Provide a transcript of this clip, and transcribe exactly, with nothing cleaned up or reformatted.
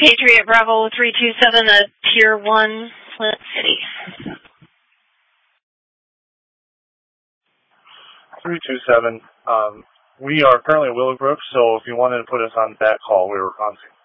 Patriot Bravo three two seven, a Tier one, Flint City. three two seven, um, we are currently at Willowbrook, so if you wanted to put us on that call, we were on